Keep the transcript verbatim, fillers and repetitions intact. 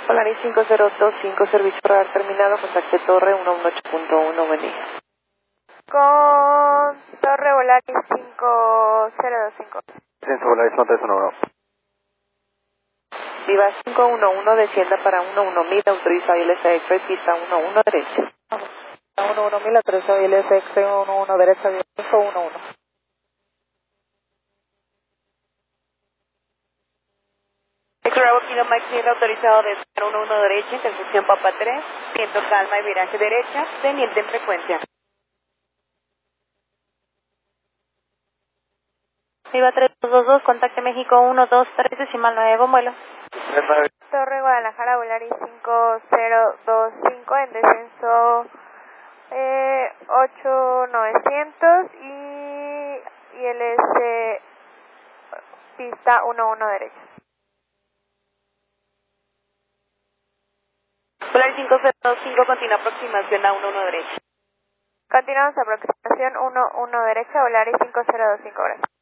Polaris cinco cero dos cinco, servicio radar terminado, contacte Torre uno uno ocho punto uno, buen día. Con Torre Volaris cinco cero dos cinco. Censo Volaris tres uno uno. Viva cinco uno uno, descienda para uno uno mil, autoriza I L S X, pista uno uno derecha. uno uno mil, autoriza I L S X uno uno derecha, cinco uno uno. Bravo Kilo Mike siendo autorizado de uno uno derecha, intersección Papa tres, viento calma y viraje derecha, teniente en frecuencia. Viva tres dos dos dos, contacte México uno dos tres, decimal nueve, buen vuelo. Torre Guadalajara Volaris cinco cero dos cinco en descenso eh, ocho novecientos y I L S pista uno uno derecha. Volaris cinco cero dos cinco, continúa aproximación a uno uno derecha. Continuamos aproximación uno uno derecha, Volaris cinco cero dos cinco, gracias.